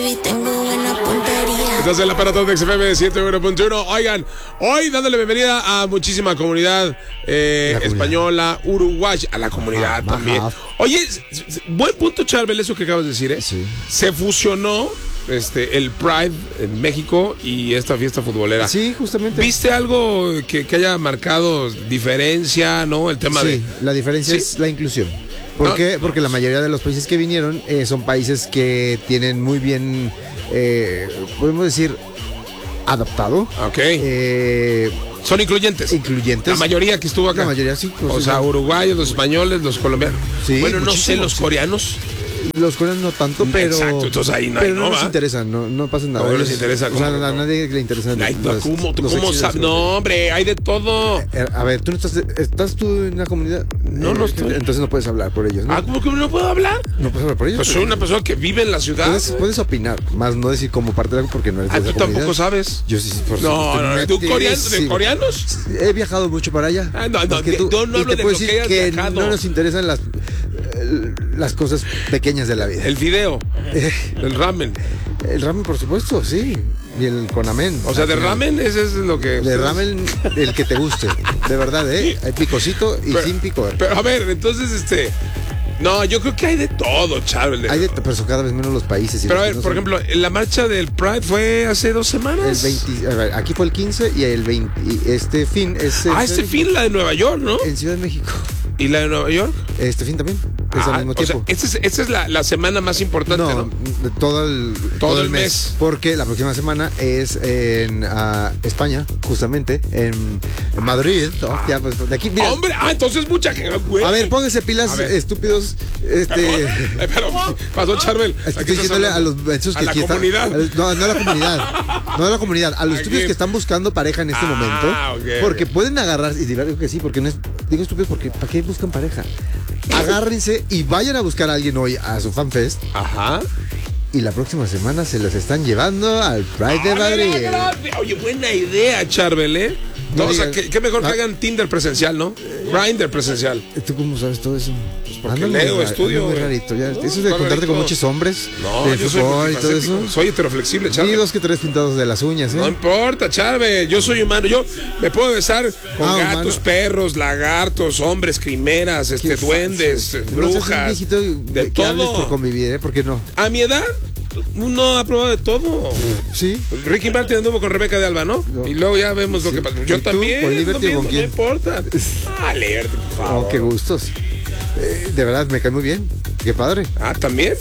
Tengo buena puntería. Estás en el aparato de XFM 101.1. Oigan, hoy dándole bienvenida a muchísima comunidad española, uruguaya, a la comunidad también. Oye, buen punto, Charbel, eso que acabas de decir, ¿eh? Sí. Se fusionó el Pride en México y esta fiesta futbolera. Sí, justamente. ¿Viste algo que haya marcado diferencia, no? El tema de... Sí, la diferencia es la inclusión. ¿Por qué? Porque la mayoría de los países que vinieron son países que tienen muy bien, podemos decir, adaptado. Ok. Son incluyentes. Incluyentes. La mayoría que estuvo acá. La mayoría sí. Pues, o sea, uruguayos, los españoles, los colombianos. Sí, bueno, no sé, los sí. coreanos. Los coreanos no tanto, pero... Exacto, entonces ahí no, pero no ¿va? nos interesa, no pasa nada. No les interesa. O sea, a nadie le interesa. Ay, ¿cómo sabes? No, hombre, hay de todo. A ver, ¿tú no estás tú en la comunidad? No estoy. Entonces no puedes hablar por ellos, ¿no? Ah, ¿cómo que no puedo hablar? No puedes hablar por ellos. Pues soy una persona que vive en la ciudad. Puedes opinar, más no decir como parte de algo porque no eres de esa tú comunidad. tampoco sabes. Yo sí, por No, ¿tú de coreanos? He viajado mucho para allá. No y hablo te de puedo lo que decir hayas que viajado. no nos interesan las cosas pequeñas de la vida. El fideo, el ramen. El ramen, por supuesto, sí. Y el conamen. O sea, de ramen, ese es lo que... De ramen, el que te guste. De verdad, ¿eh? Hay picosito y sin picor. Pero a ver, entonces, no, yo creo que hay de todo, Charbel. Pero son cada vez menos los países. Pero a ver, por ejemplo, la marcha del Pride fue hace 2 semanas. A ver, aquí fue el 15 y el 20. Y este fin es... este fin, la de Nueva York, ¿no? En Ciudad de México. ¿Y la de Nueva York? Este fin también. Es al mismo tiempo. O sea, esta es la semana más importante, ¿no? Todo el mes. Porque la próxima semana es en España, justamente, en Madrid. Ya, pues, de aquí, mira. ¡Hombre! Entonces mucha gente, güey. A ver, pónganse pilas, estúpidos. Pero, pasó, Charbel. Estoy diciéndole a los hechos que a la aquí comunidad. No a la comunidad. No a la comunidad. A los estúpidos que están buscando pareja en este momento. Okay, porque pueden agarrar. Y digo que sí, porque no es. Digo estúpidos porque ¿para qué buscan pareja? Agárrense y vayan a buscar a alguien hoy a su fanfest. Ajá. Y la próxima semana se los están llevando al Pride de Madrid. Oye, buena idea, Charbel, ¿eh? No, o sea, qué mejor que hagan Tinder presencial, ¿no? Grindr presencial. ¿Tú cómo sabes todo eso? Pues porque leo, estudio. Muy rarito, ya. Eso es de contarte con muchos hombres. No, de yo fútbol y todo eso. Soy heteroflexible, Charbel. Y 2 que 3 pintados de las uñas, ¿eh? No importa, Charbel. Yo soy humano. Yo me puedo besar con gatos, humano. Perros, lagartos, hombres, quimeras, duendes, brujas. De todo. Por convivir, ¿eh? ¿Por qué no? A mi edad, uno ha probado de todo. Sí. Ricky Martin anduvo con Rebeca de Alba, ¿no? Y luego ya vemos lo que pasa. Yo también. ¿Con Liberty o con quién? No importa. Liberty, por favor. Oh, qué gustos. De verdad, me cae muy bien. Qué padre. ¿También?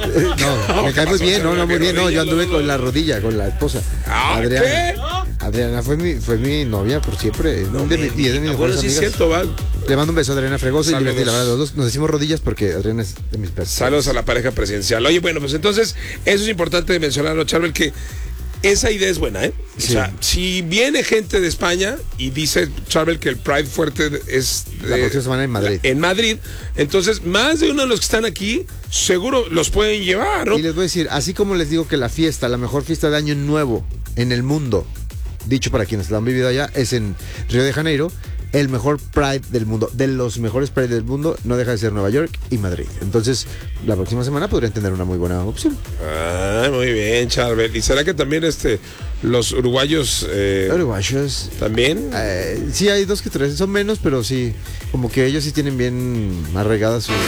No, me cae muy bien. No, muy bien. No, yo anduve con la rodilla, con la esposa. Adriana. ¿Qué? Adriana fue mi novia por siempre. No, de mis mejores sí amigas. Es cierto, Val. Le mando un beso a Adriana Fregoso. Saludos. Y Liberty, la verdad, los dos nos decimos rodillas porque Adriana es de mis personas. Saludos a la pareja presidencial. Oye, bueno, pues entonces, eso es importante mencionarlo, Charbel, que esa idea es buena, ¿eh? Sí. O sea, si viene gente de España y dice Charbel que el Pride fuerte es la próxima semana en Madrid. En Madrid, entonces más de uno de los que están aquí seguro los pueden llevar, ¿no? Y les voy a decir, así como les digo que la mejor fiesta de Año Nuevo en el mundo, dicho para quienes la han vivido allá, es en Río de Janeiro. El mejor Pride del mundo, de los mejores Pride del mundo, no deja de ser Nueva York y Madrid. Entonces, la próxima semana podrían tener una muy buena opción. Muy bien, Charbel. ¿Y será que también los uruguayos uruguayos también? Sí, hay 2 que 3, son menos, pero sí, como que ellos sí tienen bien arraigadas su...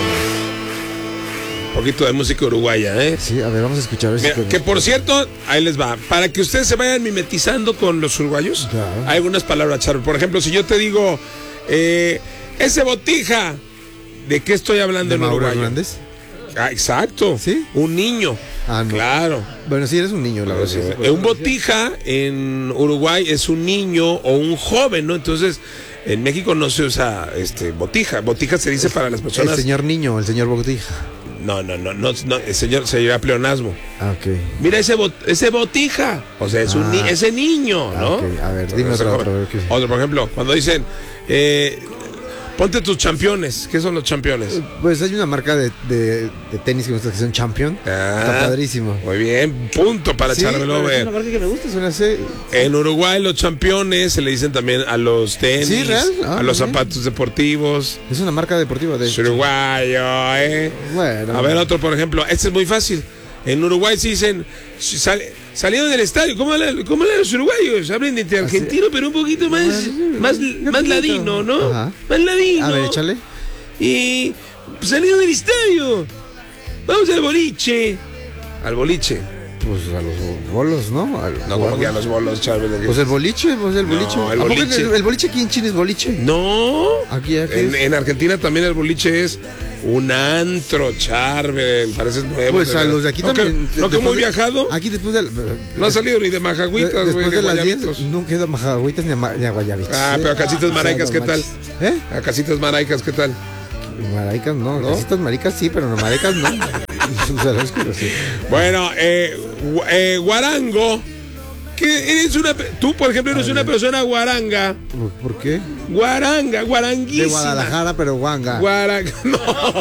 Un poquito de música uruguaya, ¿eh? Sí, a ver, vamos a escuchar. Mira, que por cierto, ahí les va. Para que ustedes se vayan mimetizando con los uruguayos, claro. Hay algunas palabras, Charbel. Por ejemplo, si yo te digo, ese botija, ¿de qué estoy hablando en Mauro uruguayo? Hernández. Exacto. ¿Sí? Un niño. No. Claro. Bueno, sí, eres un niño, la verdad. Sí, un botija en Uruguay es un niño o un joven, ¿no? Entonces, en México no se usa botija. Botija se dice para las personas. El señor niño, el señor botija. No, el señor se llama pleonasmo. Ok. Mira ese botija. O sea, es ese niño, ¿no? Okay. A ver, dime otro. Otro, por ejemplo, cuando dicen, ponte tus championes. ¿Qué son los championes? Pues hay una marca de tenis que me gusta que son Champion. Está padrísimo. Muy bien, punto para Charbel Over. Es una marca que me gusta, suena así. En Uruguay los championes se le dicen también a los tenis, ¿sí, real? a los zapatos deportivos. Es una marca deportiva de Es uruguayo, Bueno. A ver, otro, por ejemplo, este es muy fácil. En Uruguay se dicen, salieron del estadio. ¿Cómo hablan los uruguayos? Hablan de argentino, pero un poquito más ladino, ¿no? Ajá. Más ladino. A ver, échale. Y salieron del estadio. Vamos al boliche. Al boliche. Pues a los bolos, ¿no? No, como que a los bolos, Charbel. Pues el boliche, pues el boliche. No, el ¿A poco boliche. el boliche aquí en Chile es boliche? No. Aquí es. En Argentina también el boliche es un antro, Charbel. Pareces nuevo. Pues a los de aquí también. ¿No que muy viajado? Aquí después de. No ha salido ni de Majagüitas, güey. Después de las 10 Guayabitos. nunca he ido a Majagüitas ni a Guayabitos. Ah, pero a Casitas Maraicas, ¿qué tal? ¿Eh? A Casitas Maraicas, ¿qué tal? Maricas no, ¿No? casitas maricas sí, pero no maricas no. O sea, es que sí. Bueno, guarango. Tú, por ejemplo, eres una persona guaranga. ¿Por qué? Guaranga, guaranguísima. De Guadalajara, pero guanga. Guaranga. No.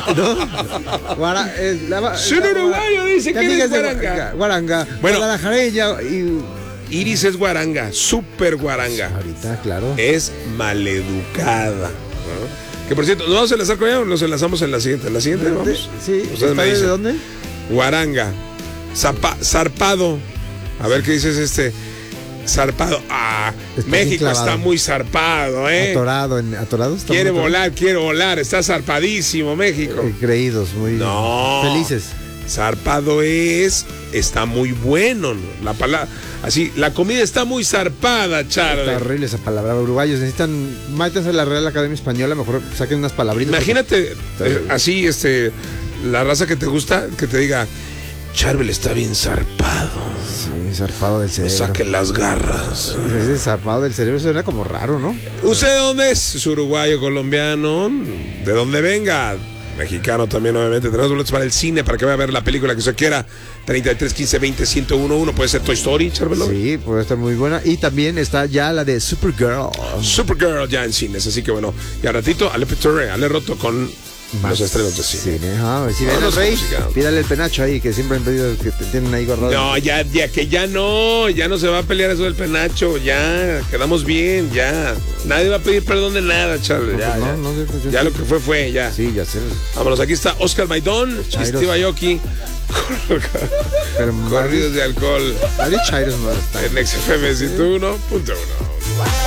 Soy un uruguayo, dice que eres guaranga. Guaranga. Bueno. Guadalajareña y... Iris es guaranga, súper guaranga. Ahorita, claro. Es maleducada. ¿No? Que por cierto, ¿nos vamos a enlazar con ella o nos enlazamos en la siguiente? ¿En la siguiente vamos? Sí. Ustedes me ¿De dicen. dónde? Guaranga. Zarpado. A ver qué dices zarpado. Está México bien clavado. está muy zarpado, ¿Atorado? está Quiere muy volar. Está zarpadísimo México. creídos, muy felices. Zarpado está muy bueno. La palabra, así, la comida está muy zarpada, Charlie. Está horrible esa palabra. Uruguayos necesitan, mátense a la Real Academia Española, mejor saquen unas palabritas. Imagínate, así, la raza que te gusta, que te diga, Charbel está bien zarpado. Sí, zarpado del cerebro. Saquen las garras. Ese zarpado del cerebro suena como raro, ¿no? ¿Usted de dónde es? ¿Es uruguayo, colombiano? ¿De dónde venga? Mexicano también, obviamente. Tenemos boletos para el cine, para que vaya a ver la película que usted quiera. 33 15 20 1011. Puede ser Toy Story, Charbel. Sí, puede estar muy buena. Y también está ya la de Supergirl. Supergirl ya en cines. Así que bueno, y al ratito, Ale Petorre, Ale Roto con los estrenos de cine. Si ven al Vámonos Rey, con música. pídale el penacho ahí, que siempre han pedido que te tienen ahí guardado. No, ya no se va a pelear eso del penacho, ya, quedamos bien, ya. Nadie va a pedir perdón de nada, Charlie. Ya lo que fue, ya. Sí, ya sé. Vámonos, aquí está Oscar Maidón y Chairos. Steve Aoki. Pero Corridos de alcohol varios chairos no están. en XFM 101.1.